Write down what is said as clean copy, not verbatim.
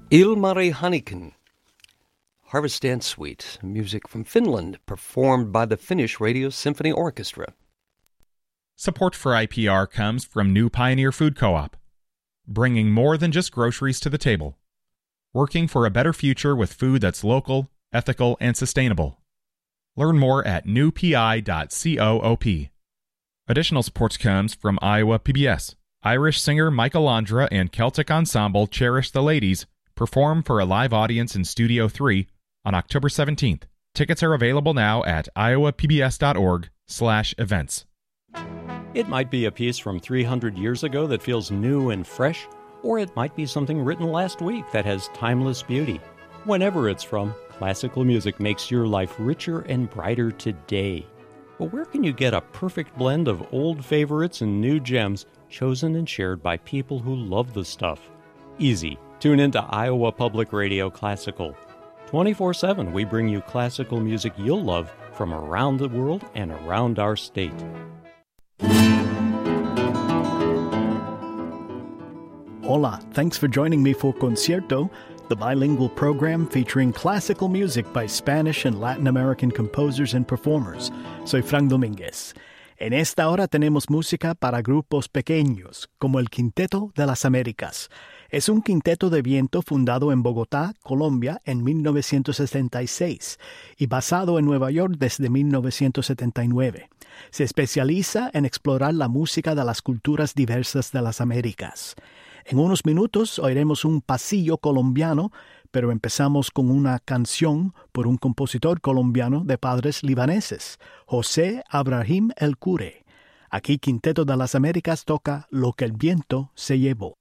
Ilmari Hannikin, Harvest Dance Suite, music from Finland, performed by the Finnish Radio Symphony Orchestra. Support for IPR comes from New Pioneer Food Co-op, bringing more than just groceries to the table, working for a better future with food that's local, ethical, and sustainable. Learn more at newpi.coop. Additional support comes from Iowa PBS. Irish singer Michael Landra and Celtic ensemble Cherish the Ladies perform for a live audience in Studio 3 on October 17th. Tickets are available now at iowapbs.org/events. It might be a piece from 300 years ago that feels new and fresh, or it might be something written last week that has timeless beauty. Whenever it's from, classical music makes your life richer and brighter today. But where can you get a perfect blend of old favorites and new gems chosen and shared by people who love the stuff? Easy. Tune into Iowa Public Radio Classical. 24/7, we bring you classical music you'll love from around the world and around our state. Hola, thanks for joining me for Concierto, the bilingual program featuring classical music by Spanish and Latin American composers and performers. Soy Frank Domínguez. En esta hora tenemos música para grupos pequeños, como el Quinteto de las Américas. Es un quinteto de viento fundado en Bogotá, Colombia, en 1976 y basado en Nueva York desde 1979. Se especializa en explorar la música de las culturas diversas de las Américas. En unos minutos oiremos un pasillo colombiano, pero empezamos con una canción por un compositor colombiano de padres libaneses, José Abrahim El Cure. Aquí Quinteto de las Américas toca Lo que el viento se llevó.